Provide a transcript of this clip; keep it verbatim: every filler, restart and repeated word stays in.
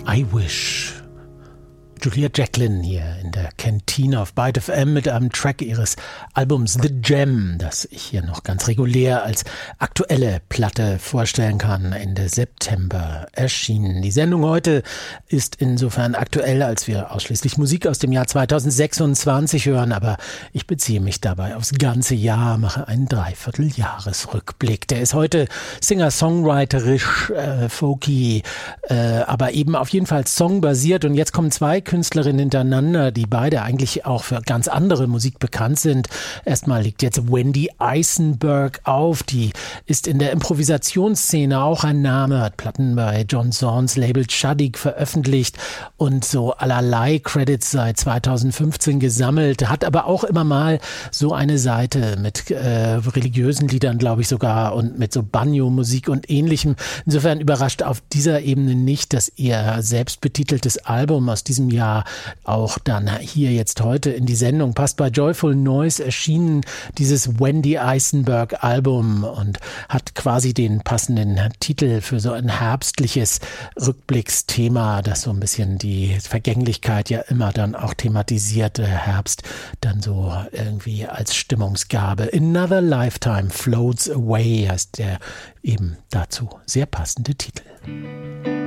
I Wish. Julia Jacklin hier in der Kantine auf Byte F M mit einem Track ihres Albums The Gem, das ich hier noch ganz regulär als aktuelle Platte vorstellen kann, Ende September erschienen. Die Sendung heute ist insofern aktuell, als wir ausschließlich Musik aus dem Jahr zweitausendsechsundzwanzig hören, aber ich beziehe mich dabei aufs ganze Jahr, mache einen Dreivierteljahresrückblick. Der ist heute Singer-Songwriterisch, äh, folky, äh, aber eben auf jeden Fall songbasiert, und jetzt kommen zwei Künstlerinnen hintereinander, die beide eigentlich auch für ganz andere Musik bekannt sind. Erstmal liegt jetzt Wendy Eisenberg auf, die ist in der Improvisationsszene auch ein Name, hat Platten bei John Zorns Label Tzadik veröffentlicht und so allerlei Credits seit zweitausendfünfzehn gesammelt, hat aber auch immer mal so eine Seite mit äh, religiösen Liedern, glaube ich sogar, und mit so Banjo-Musik und ähnlichem. Insofern überrascht auf dieser Ebene nicht, dass ihr selbstbetiteltes Album aus diesem Jahr auch dann hier jetzt heute in die Sendung passt. Bei Joyful Noise erschienen dieses Wendy Eisenberg Album und hat quasi den passenden Titel für so ein herbstliches Rückblicksthema, das so ein bisschen die Vergänglichkeit ja immer dann auch thematisiert. Der Herbst dann so irgendwie als Stimmungsgabe. Another Lifetime Floats Away heißt der eben dazu sehr passende Titel.